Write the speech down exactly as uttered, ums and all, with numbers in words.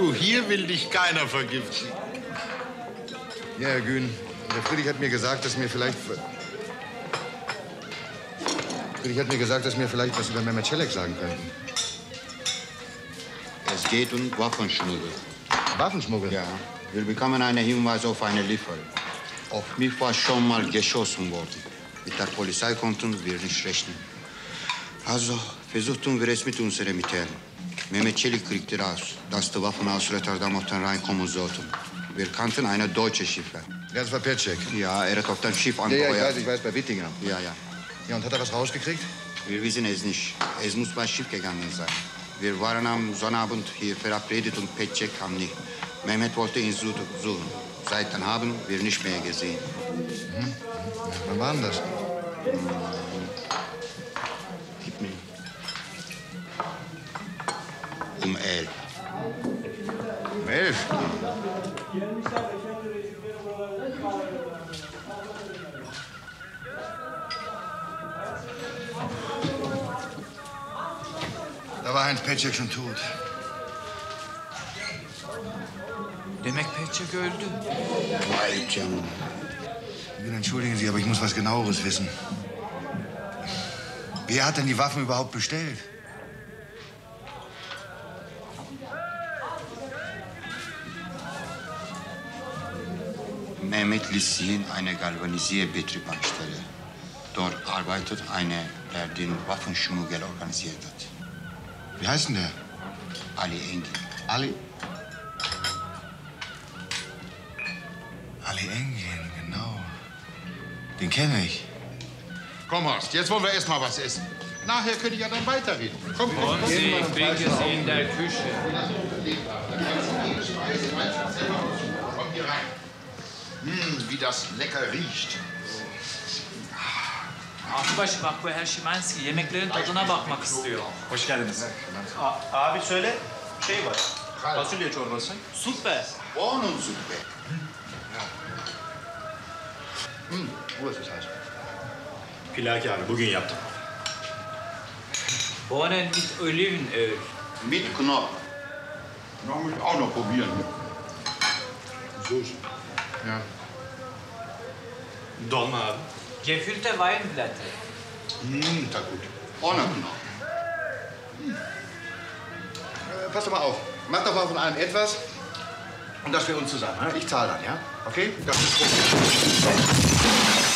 Du, hier will dich keiner vergiften. Ja, Herr Gühn, der Friedrich hat mir gesagt, dass mir vielleicht... Friedrich hat mir gesagt, dass mir vielleicht was über Mehmet Çelik sagen könnten. Es geht um Waffenschmuggel. Waffenschmuggel? Ja. Wir bekommen einen Hinweis auf eine Lieferung. Auf mich war schon mal geschossen worden. Mit der Polizei konnten wir nicht rechnen. Also versuchten wir es mit unseren Mitteln. Mehmet Çelik kriegte raus, dass die Waffen aus Rotterdam auf den Rhein kommen sollten. Wir kannten eine deutsche Schiffer. Ja, das war Petschek. Ja, er hat auf dem Schiff Ja, angeheuert. ja, ich weiß, ich weiß, bei Wittinger. Ja, ja. Ja, und hat er was rausgekriegt? Wir wissen es nicht. Es muss bei Schiff gegangen sein. Wir waren am Sonnabend hier verabredet und Petschek kam nicht. Mehmet wollte ihn suchen. Seit dann haben wir nicht mehr gesehen. Mhm. Wann war denn das? Gib mir. Um elf. Um elf? Da war Heinz Petschek schon tot. Demek Petschek öldü. Vay canına. Entschuldigen Sie, aber ich muss was Genaueres wissen. Wer hat denn die Waffen überhaupt bestellt? Mehmet Lissin eine Galvanisierbetrieb anstelle. Dort arbeitet einer, der den Waffenschmuggel organisiert hat. Wie heißt denn der? Ali Engin. Ali... Ali Engin, genau. Den kenne ich. Komm, Horst, jetzt wollen wir erst mal was essen. Nachher könnte ich ja dann weiterreden. Komm, komm, komm. Und Sie, ich bringe Sie in der Küche. Komm hier rein. Hm, wie das lecker riecht. Akbaş bak bu Herşimenski yemeklerin tadına bakmak istiyor. Hoş geldiniz. A abi söyle, şey var. Fasulye çorbası. Süper. Onun Suppe. Hm, wo ist das heiß? Pilaki abi, bugün yaptım. Bohnen mit Olivenöl. Mit Knopf. Na, muss ich auch noch probieren. Soße. Ja. Dolma abi. Gefühlte Weinblätter. Hm, ist gut. Ohne Knopf. Hm. Äh, pass doch mal auf. Mach doch mal von allem etwas. Und das für uns zusammen. Ne? Ich zahle dann, ja? Okay? Das ist gut.